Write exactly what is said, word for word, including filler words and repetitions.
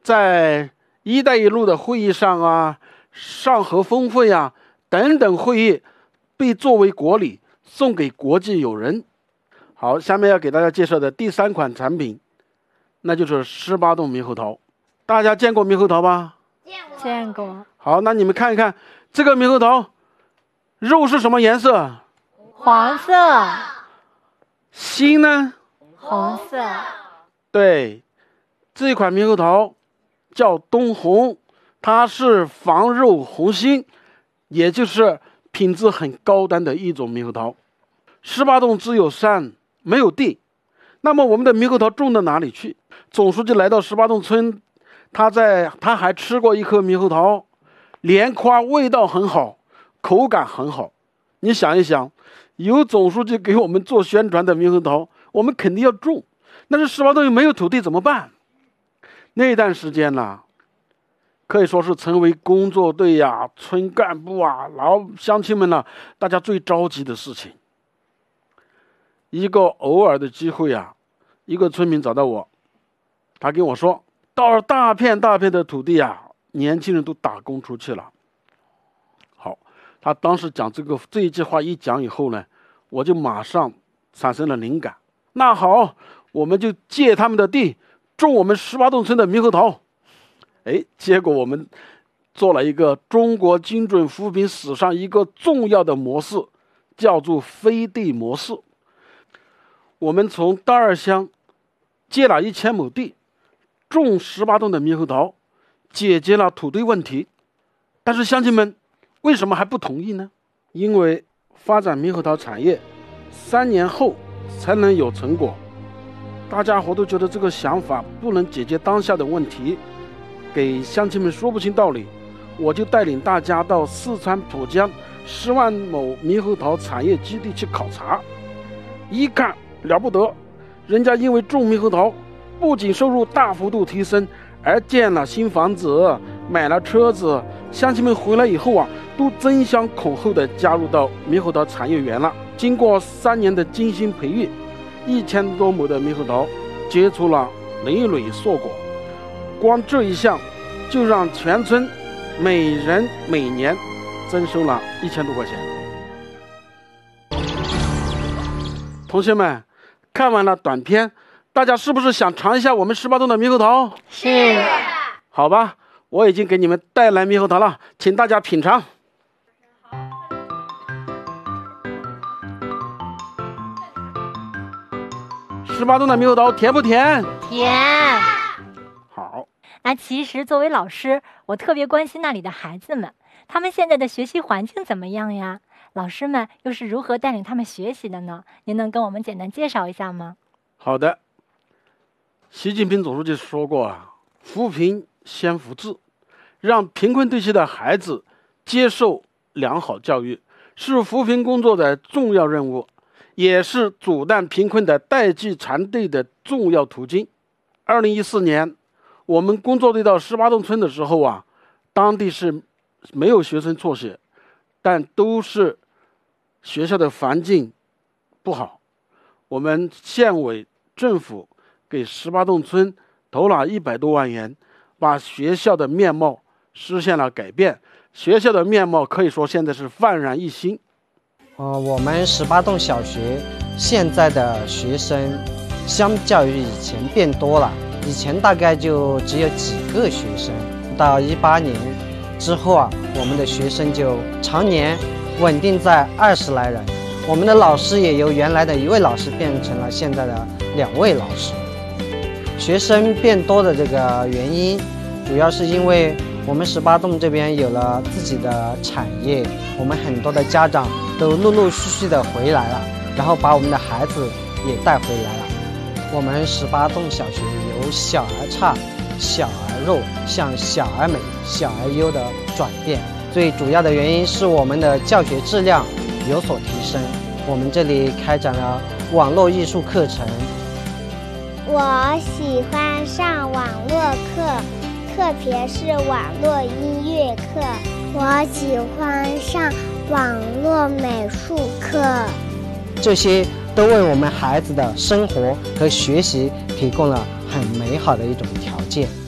在一带一路的会议上啊，上合峰会啊等等会议被作为国礼送给国际友人。好，下面要给大家介绍的第三款产品，那就是十八洞猕猴桃。大家见过猕猴桃吧？ 见过。 好，那你们看一看这个猕猴桃肉是什么颜色？ 黄色。 心呢？ 红色。 对，这款猕猴桃叫东红，它是防肉红心，也就是品质很高端的一种猕猴桃。十八洞只有山没有地，那么我们的猕猴桃种到哪里去？总书记来到十八洞村，他在他还吃过一颗猕猴桃，连夸味道很好，口感很好。你想一想，有总书记给我们做宣传的猕猴桃，我们肯定要种。但是十八洞又没有土地怎么办？那段时间呢，可以说是成为工作队呀、村干部啊、老乡亲们呢，大家最着急的事情。一个偶尔的机会啊，一个村民找到我，他跟我说，到了大片大片的土地啊，年轻人都打工出去了。好，他当时讲这个这一句话一讲以后呢，我就马上产生了灵感。那好，我们就借他们的地种我们十八洞村的猕猴桃。哎，结果我们做了一个中国精准扶贫史上一个重要的模式，叫做飞地模式。我们从大二乡借了一千亩地，种十八洞的猕猴桃，解决了土地问题。但是乡亲们为什么还不同意呢？因为发展猕猴桃产业三年后才能有成果，大家伙都觉得这个想法不能解决当下的问题，给乡亲们说不清道理。我就带领大家到四川蒲江十万亩猕猴桃产业基地去考察，一看了不得，人家因为种猕猴桃，不仅收入大幅度提升，而建了新房子，买了车子。乡亲们回来以后啊，都争相恐后的加入到猕猴桃产业园了。经过三年的精心培育，一千多亩的猕猴桃结出了累累硕果。光这一项就让全村每人每年增收了一千多块钱。同学们，看完了短片，大家是不是想尝一下我们十八洞的猕猴桃？ 是。 好吧，我已经给你们带来猕猴桃了，请大家品尝。十八洞的猕猴桃甜不甜？ 甜。 好。 那其实作为老师，我特别关心那里的孩子们，他们现在的学习环境怎么样呀？老师们又是如何带领他们学习的呢？您能跟我们简单介绍一下吗？ 好的。习近平总书记说过啊，扶贫先扶志，让贫困地区的孩子接受良好教育，是扶贫工作的重要任务，也是阻断贫困的代际传递的重要途径。二零一四年，我们工作队到十八洞村的时候啊，当地是没有学生辍学，但都是学校的环境不好。我们县委政府给十八洞村投了一百多万元，把学校的面貌实现了改变。学校的面貌可以说现在是焕然一新。 呃，我们十八洞小学现在的学生相较于以前变多了，以前大概就只有几个学生，到一八年之后啊，我们的学生就常年稳定在二十来人。我们的老师也由原来的一位老师变成了现在的两位老师。学生变多的这个原因，主要是因为我们十八洞这边有了自己的产业，我们很多的家长都陆陆续续的回来了，然后把我们的孩子也带回来了。我们十八洞小学由小而差、小而弱向小而美、小而优的转变，最主要的原因是我们的教学质量有所提升。我们这里开展了网络艺术课程。 我喜欢上网络课，特别是网络音乐课。我喜欢上网络美术课。 这些都为我们孩子的生活和学习提供了很美好的一种条件。